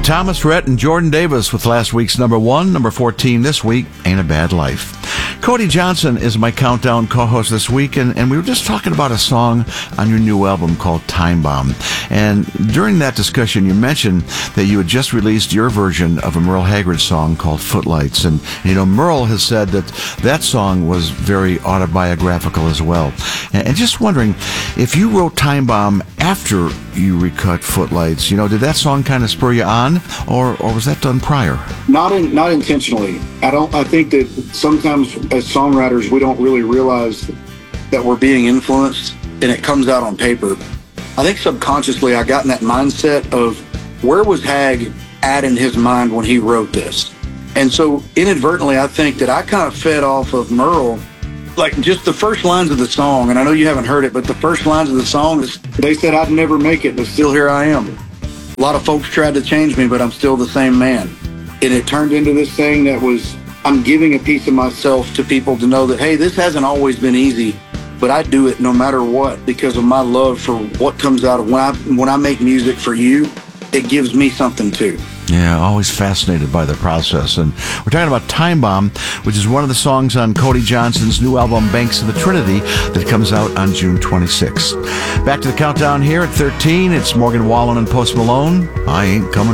Thomas Rhett and Jordan Davis with last week's number 1, number 14 this week, Ain't a Bad Life. Cody Johnson is my Countdown co-host this week, and we were just talking about a song on your new album called Time Bomb. And during that discussion, you mentioned that you had just released your version of a Merle Haggard song called Footlights. And Merle has said that that song was very autobiographical as well. And just wondering, if you wrote Time Bomb after you recut Footlights, did that song kind of spur you on, or was that done prior? Not intentionally. I think that sometimes as songwriters we don't really realize that we're being influenced, and it comes out on paper. I think subconsciously I got in that mindset of where was Hag at in his mind when he wrote this. And so inadvertently I think that I kind of fed off of Merle. Like just the first lines of the song, and I know you haven't heard it, but the first lines of the song is, they said I'd never make it, but still here I am. A lot of folks tried to change me, but I'm still the same man. And it turned into this thing that was, I'm giving a piece of myself to people to know that, hey, this hasn't always been easy, but I do it no matter what because of my love for what comes out of when I make music for you. It gives me something too. Yeah, always fascinated by the process. And we're talking about Time Bomb, which is one of the songs on Cody Johnson's new album, Banks of the Trinity, that comes out on June 26th. Back to the countdown here at 13. It's Morgan Wallen and Post Malone. I Ain't Coming